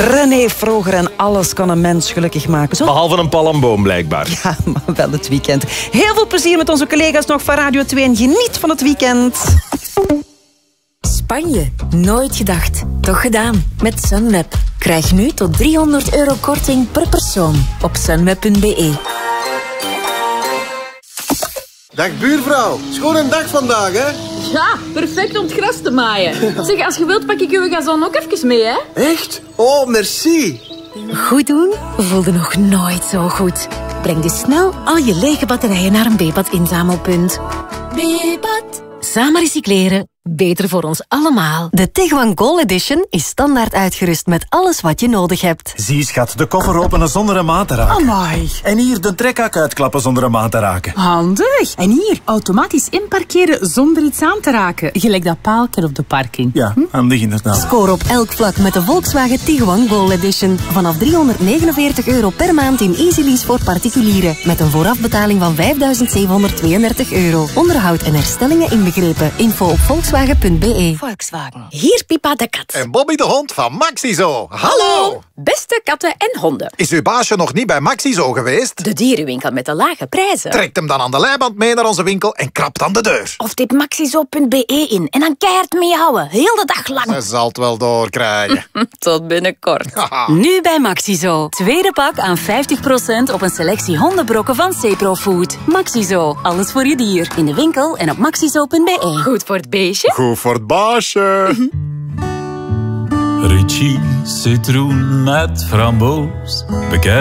René Vroger en alles kan een mens gelukkig maken. Zo? Behalve een palmboom, blijkbaar. Ja, maar wel het weekend. Heel veel plezier met onze collega's nog van Radio 2 en geniet van het weekend. Spanje. Nooit gedacht. Toch gedaan. Met Sunweb. Krijg nu tot €300 korting per persoon op sunweb.be. Dag buurvrouw, schoon een dag vandaag, hè? Ja, perfect om het gras te maaien. Zeg, als je wilt pak ik uw gazon ook even mee, hè? Echt? Oh, merci. Goed doen voelde nog nooit zo goed. Breng dus snel al je lege batterijen naar een Bepat inzamelpunt. Bepat. Samen recycleren. Beter voor ons allemaal. De Tiguan Gold Edition is standaard uitgerust met alles wat je nodig hebt. Zie schat, de koffer openen zonder een maat te raken. Amai. En hier de trekhak uitklappen zonder een maat te raken. Handig. En hier, automatisch inparkeren zonder iets aan te raken. Gelijk dat paaltje op de parking. Ja, handig inderdaad. Score op elk vlak met de Volkswagen Tiguan Gold Edition. Vanaf €349 per maand in easy lease voor particulieren. Met een voorafbetaling van €5.732. Onderhoud en herstellingen inbegrepen. Info op Volkswagen.be. Volkswagen. Hier Pipa de kat. En Bobby de hond van Maxizo. Hallo! Beste katten en honden. Is uw baasje nog niet bij Maxizo geweest? De dierenwinkel met de lage prijzen. Trekt hem dan aan de leiband mee naar onze winkel en krapt aan de deur. Of typ maxizo.be in en dan keihard meehouden. Heel de dag lang. Ze zal het wel doorkrijgen. Tot binnenkort. Nu bij Maxizo. Tweede pak aan 50% op een selectie hondenbrokken van Ceprofood. Maxizo. Alles voor je dier. In de winkel en op maxizo.be. Goed voor het beestje. Goed voor het baasje. Ritchie citroen met framboos. Bekend